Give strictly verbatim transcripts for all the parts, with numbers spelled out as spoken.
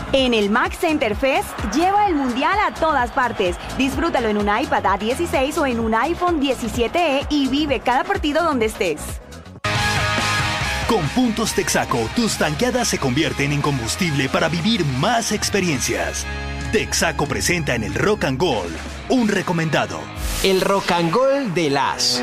En el Mac Center Fest, lleva el mundial a todas partes. Disfrútalo en un iPad A dieciséis o en un iPhone diecisiete E y vive cada partido donde estés. Con puntos Texaco, tus tanqueadas se convierten en combustible para vivir más experiencias. Texaco presenta en el Rock and Gold un recomendado. El Rock and Gold de las...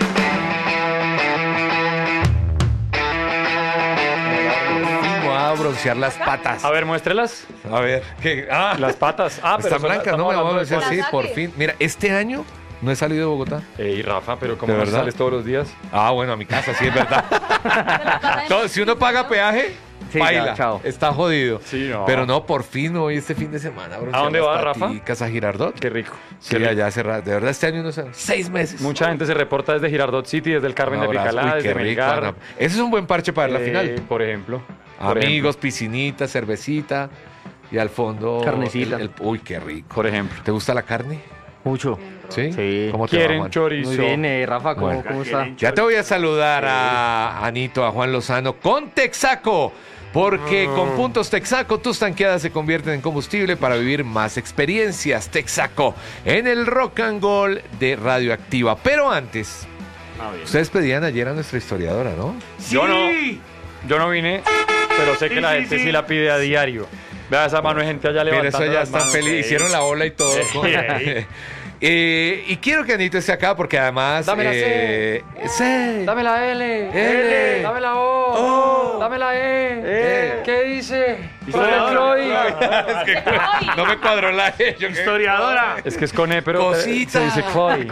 broncear las patas. A ver, muéstrelas. A ver, ¿qué? Ah, las patas. Ah, pero están blancas, no me voy a decir así, saque. por fin. Mira, este año no he salido de Bogotá. Ey, Rafa, pero ¿cómo ¿De no verdad? sales todos los días? Ah, bueno, a mi casa, sí, es verdad. No, si uno paga peaje, Sí, baila, ya, chao. está jodido. Sí, no. Pero no, por fin hoy este fin de semana. ¿A dónde vas, Rafa? Casa Girardot. Qué rico. Sí, Qué rico. allá hace rato. De verdad, este año no sé, seis meses. Mucha gente se reporta desde Girardot City, desde el Carmen Un de abrazo. Picalá, Uy, qué desde rico, Melgar. Ana. Ese es un buen parche para ver la Eh, final. Por ejemplo. Por Amigos, piscinita, cervecita y al fondo... Carnecita. el- el- uy, qué rico. Por ejemplo. ¿Te gusta la carne? Mucho. ¿Sí? Sí. ¿Cómo te va, Quieren Juan? chorizo. Muy bien, eh, Rafa, ¿cómo, Bueno. ¿cómo está? Ya te voy a saludar a Anito, a Juan Lozano con Texaco, porque con puntos Texaco tus tanqueadas se convierten en combustible para vivir más experiencias. Texaco en el Rock and Gold de Radioactiva. Pero antes, ustedes pedían ayer a nuestra historiadora, ¿no? Yo no. Yo no vine, pero sé que la gente sí la pide a diario. Vea esa mano de gente allá Mira, levantando eso ya las están manos. felices, Ey. hicieron la ola y todo. Ey. Eh, y quiero que Anito esté acá porque además... Dame la eh, C. Dame la L. L. Dame la O. O. Dame la E. E. ¿Qué dice? Historiadora. Chloe. Es que no me cuadró la E. yo- Historiadora. Es que es con E, pero Cosita. se dice Chloe.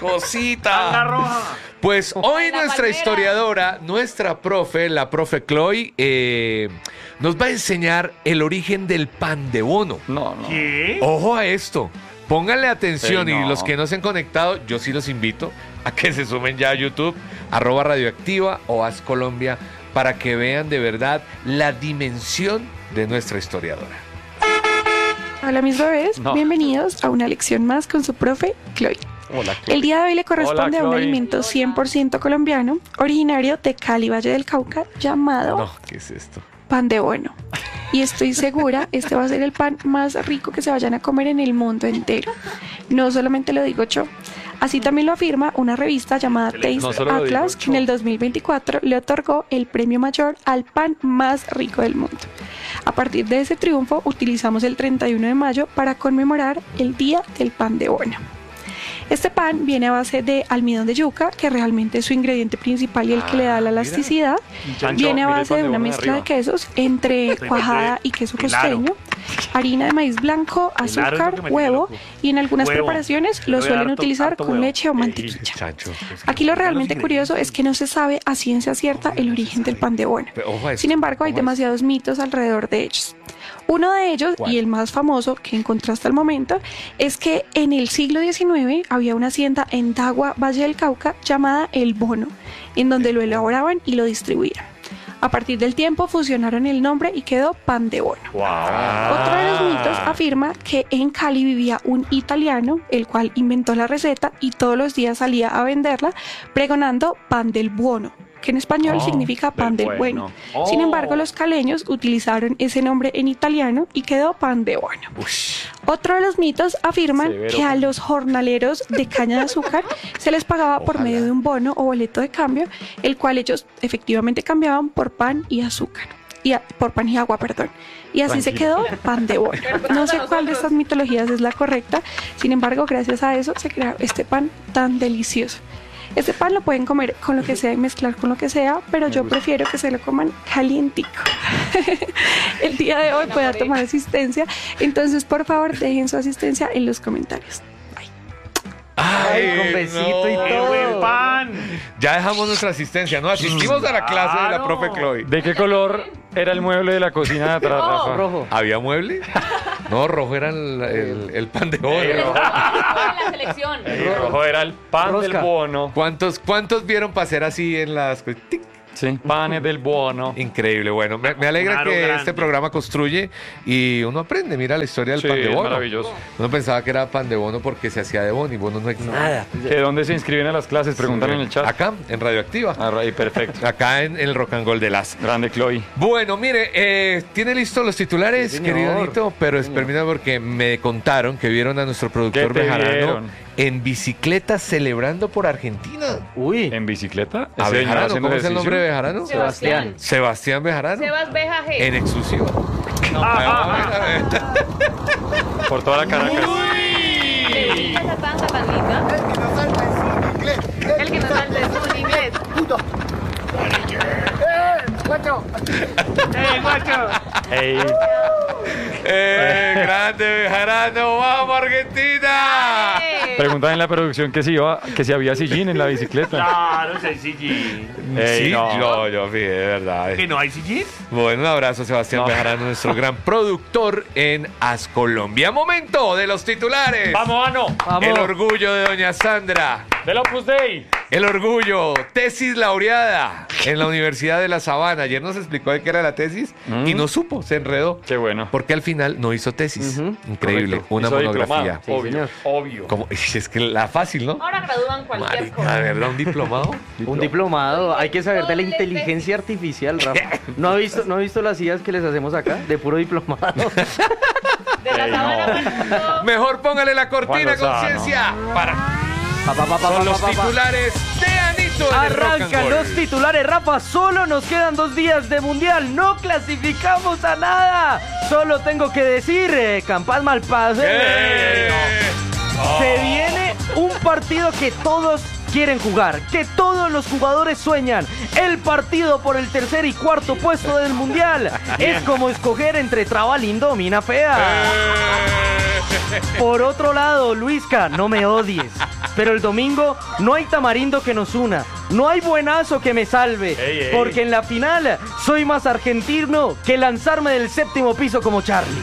Cosita. Pues hoy La nuestra palmera. historiadora, nuestra profe, la profe Chloe, eh, nos va a enseñar el origen del pan de bono. No, no. Ojo a esto. Pónganle atención Sí, no. y los que no se han conectado, yo sí los invito a que se sumen ya a YouTube, arroba Radioactiva o Haz Colombia, para que vean de verdad la dimensión de nuestra historiadora. Hola mis bebés, No. bienvenidos a una lección más con su profe Chloe. Hola, Chloe. El día de hoy le corresponde Hola, a un Chloe. alimento cien por ciento colombiano, originario de Cali, Valle del Cauca, llamado No, ¿qué es esto? pan de bono. Y estoy segura, este va a ser el pan más rico que se vayan a comer en el mundo entero. No solamente lo digo yo. Así también lo afirma una revista llamada Taste No solo lo digo Atlas, que yo. en el dos mil veinticuatro le otorgó el premio mayor al pan más rico del mundo. A partir de ese triunfo, utilizamos el treinta y uno de mayo para conmemorar el Día del Pan de Bono. Este pan viene a base de almidón de yuca, que realmente es su ingrediente principal y el que le da la Ah, mira. elasticidad. Chancho, Viene a mire el base pan de de una bono de mezcla de arriba. quesos entre cuajada y queso costeño, harina de maíz blanco, azúcar, huevo y en algunas preparaciones lo suelen utilizar con leche o mantequilla. Chacho. es que- Aquí lo realmente curioso es que no se sabe a ciencia cierta el origen del pan de bono. Pero ojo a esto, Sin embargo, hay ojo a esto. demasiados mitos alrededor de ellos. Uno de ellos, ¿Cuál? y el más famoso que encontré hasta el momento, es que en el siglo diecinueve había una hacienda en Tagua, Valle del Cauca, llamada El Bono, en donde lo elaboraban y lo distribuían. A partir del tiempo fusionaron el nombre y quedó pan de bono. Otro de los mitos afirma que en Cali vivía un italiano, el cual inventó la receta y todos los días salía a venderla pregonando pan del buono, que en español Oh, significa pan del del bueno. bueno. Sin embargo, los caleños utilizaron ese nombre en italiano y quedó pan de bono. Otro de los mitos afirman Severo. que a los jornaleros de caña de azúcar se les pagaba por Ojalá. medio de un bono o boleto de cambio, el cual ellos efectivamente cambiaban por pan y azúcar. Y a- por pan y agua, perdón. Y así se Tranquilo. quedó pan de bono. No sé cuál de estas mitologías es la correcta, sin embargo, gracias a eso se creó este pan tan delicioso. Este pan lo pueden comer con lo que sea y mezclar con lo que sea, pero yo prefiero que se lo coman calientico. El día de hoy voy a tomar asistencia, entonces por favor dejen su asistencia en los comentarios. Ay, con besito y no. todo. Ya dejamos nuestra asistencia, ¿no? Asistimos a la clase de la profe Chloe. ¿De qué color era el mueble de la cocina de atrás, Rafa? Rojo. ¿Había mueble? No, rojo era el, el- el pan de bono. la selección. El rojo era el pan Rosca. del bono. ¿Cuántos, ¿Cuántos vieron pasar así en las... tic? Sí, panes del buono. Increíble, bueno, me, me alegra Claro, que grande. este programa construye y uno aprende, mira la historia del Sí, pan de es bono. maravilloso. Uno pensaba que era pan de bono porque se hacía de bono y bono no existe. Nada. ¿De dónde se inscriben a las clases? Preguntan en el chat. Acá, en Radioactiva. Ah, ahí, perfecto. Acá en el Rock and Roll de las. Grande Chloe. Bueno, mire, eh, tiene listos los titulares, Sí, señor. querido Anito, pero es, permítame porque me contaron que vieron a nuestro productor ¿Qué te Bejarano vieron? en bicicleta celebrando por Argentina. Uy, ¿En bicicleta? A ¿Ese señor Bejarano, haciendo ¿cómo es el ejercicio? nombre de Bejarano? Sebastián. Sebastián Bejarano. Sebas Beja G. En exclusiva. Ah, Por toda la Caracas. ¿Le gusta esa tanda tan linda? El que no salta es un inglés. El que no salta es un inglés. Ey, ¡Eh, grande Bejarano! ¡Vamos, Argentina! ¡Eh! preguntan en la producción que si, iba, que si había sillín en la bicicleta. Claro, sencillín. Ey, Sí, no. yo, yo, fíjate, de verdad. ¿Que no hay sillín? Bueno, un abrazo, Sebastián No. Bejarano, nuestro gran productor en As Colombia. Momento de los titulares. ¡Vamos, Ano! El orgullo de doña Sandra. ¡Del Opus Dei! El orgullo, tesis laureada en la Universidad de La Sabana. Ayer nos explicó de qué era la tesis Mm. y no supo, se enredó. ¡Qué bueno! Porque al final no hizo tesis. Ujú. Increíble, Correcto. una Hizo monografía. diplomado. Sí, Obvio, señor. obvio. Como, es que la fácil, ¿no? Ahora gradúan cualquier Marica, cosa. ¿de verdad un diplomado? un diplomado. Hay que saber de la Doble inteligencia artificial, Rafa. ¿No ha visto, no ha visto las ideas que les hacemos acá? De puro diplomado. De la Ey, sabana no. para el mundo. Mejor póngale la cortina, Juan Lozano. conciencia. Para. Pa, pa, pa, pa, Son pa, los pa, pa. titulares de Anito en el Rock and Arrancan Roll. los titulares, Rafa. Solo nos quedan dos días de mundial. No clasificamos a nada. Solo tengo que decir, eh, Campas Malpase. ¡Eh! Se viene un partido que todos quieren jugar, que todos los jugadores sueñan. El partido por el tercer y cuarto puesto del mundial. Es como escoger entre traba lindo o mina fea. Por otro lado, Luisca, no me odies. Pero el domingo no hay tamarindo que nos una. No hay buenazo que me salve. Ey, ey. Porque en la final soy más argentino que lanzarme del séptimo piso como Charlie.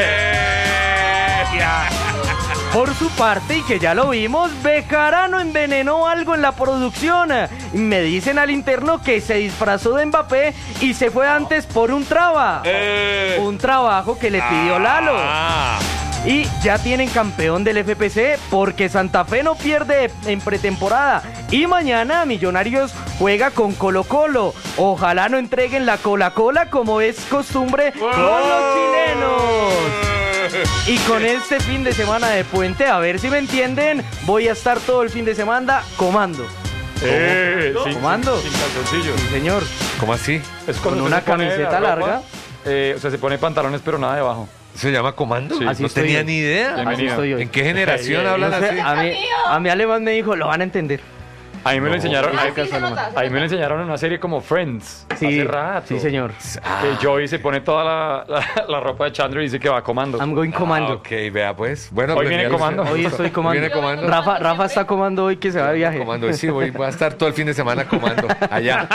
¡Eh! Por su parte, y que ya lo vimos, Bejarano envenenó algo en la producción. Me dicen al interno que se disfrazó de Mbappé y se fue antes por un traba. Eh. Un trabajo que le pidió Lalo. Ah. Y ya tienen campeón del F P C porque Santa Fe no pierde en pretemporada. Y mañana Millonarios juega con Colo Colo. Ojalá no entreguen la cola cola como es costumbre con los chilenos. Y con este fin de semana de puente, a ver si me entienden, voy a estar todo el fin de semana comando. Eh, sin- ¿Comando? Sin calzoncillos. Sí, señor. ¿Cómo así? Es Con cuando una se pone la camiseta ropa, larga. eh, o sea, se pone pantalones pero nada debajo. ¿Se llama comando? Sí. Así no estoy tenía yo. ni idea. Bienvenido. Así estoy hoy. ¿En qué generación Ey, ey, hablan No sé, así? a, mí, a mi alemán me dijo, lo van a entender. A mí me lo enseñaron. Ah, A, sí, se nota, se a mí me lo nota. enseñaron en una serie como Friends. Sí, Hace rato. sí, señor. Que Joey se pone toda la, la, la ropa de Chandler y dice que va comando. I'm going comando. Ah, ok, vea pues. Bueno, Hoy aprendí viene algo. comando. Hoy estoy comando. Viene comando. Rafa, Rafa está comando hoy que se va de viaje. Comando, sí, voy, voy a estar todo el fin de semana comando allá.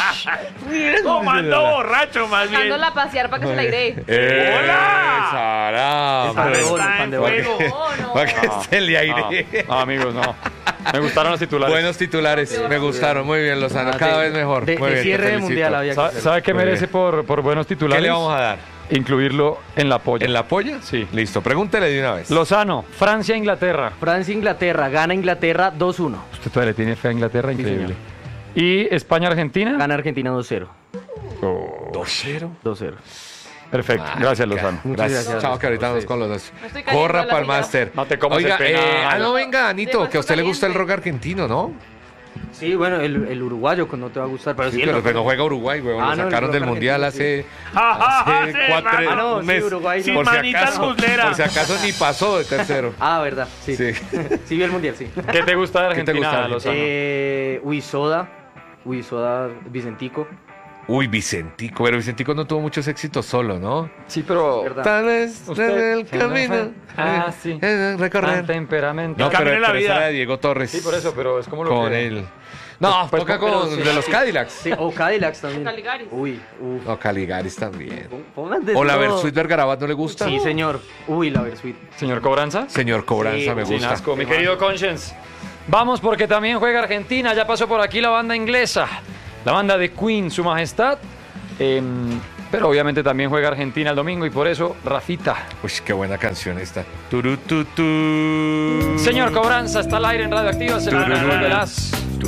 Comando borracho, más bien. Sacándola a pasear para que se la airee. ¡Eh, ¡Hola! Sara! Es pan de bono, Está pan en de bono. fuego. No, no. Para que se le No, aire. no, amigos, no. Me gustaron los titulares. Buenos titulares, me gustaron. Muy bien, Lozano. Ah, Cada de- vez mejor. De, Muy de bien, te cierre de felicito. mundial había que ¿Sabe, hacer. sabe qué Muy merece bien. por, por buenos titulares? ¿Qué le vamos a dar? Incluirlo en la polla. ¿En la polla? Sí. Listo, pregúntele de una vez. Lozano, Francia, Inglaterra. Francia, Inglaterra, gana Inglaterra dos uno. Usted todavía le tiene fe a Inglaterra, Sí, increíble. Y España, Argentina. Gana Argentina dos cero. ¿Dos cero? dos cero. Perfecto. Gracias, Lozano. Muchas Gracias. gracias. Chao, que ahorita vamos Ustedes. con los dos. Me estoy cayendo Corra de la para el silla. máster. No te comas Oiga, el penal. eh, ah, no, venga, Anito, De que a usted le gusta el caliente. rock argentino, ¿no? Sí, bueno, el, el uruguayo pues, no te va a gustar, pero sí, Sí, el pero, rock- pero no juega Uruguay, weón. Ah, Lo no, el sacaron rock del mundial argentino, hace, Ajá, hace sí, cuatro Rafa. Ah, no, un sí, mes. Uruguay, Sin no. Por si manitas acaso, buslera. por si acaso ni pasó de tercero. Ah, verdad, sí. Sí. Sí, vi el mundial, sí. ¿Qué te gusta de ¿Qué te Argentina, gusta? Lozano? Eh, Uisoda, Uisoda, Vicentico. Uy, Vicentico, pero Vicentico no tuvo muchos éxitos solo, ¿no? Sí, pero... Verdad. Tal vez Usted- en el camino. Ah, sí. eh, Recorrer. Ah, temperamento. No, El pero, camino de la pero esa vida. era de Diego Torres. Sí, por eso, pero es como lo Con que... él. No, Pues, toca pero con sí, de los sí. Cadillacs. Sí, o Cadillacs también. Caligaris. Uy, uf. No, Caligaris también. Pongan de ¿O la todo. Versuit Vergarabat no le gusta? Sí, señor. Uy, la Versuit. Señor Cobranza. Señor Cobranza, Sí, me Sin gusta. asco, mi querido Conscience. Vamos porque también juega Argentina, ya pasó por aquí la banda inglesa. La banda de Queen, Su Majestad. Eh, pero obviamente también juega Argentina el domingo y por eso Rafita. Uy, qué buena canción esta. Turututú. Señor Cobranza, está al aire en Radioactiva. Se la de las